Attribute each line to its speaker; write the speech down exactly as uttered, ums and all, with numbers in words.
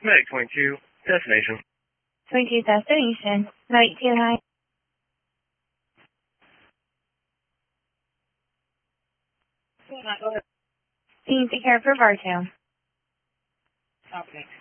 Speaker 1: Medic twenty-two, destination.
Speaker 2: twenty-two destination, Medic two high.
Speaker 3: Go ahead.
Speaker 2: Team to care for Bartow.
Speaker 3: Okay.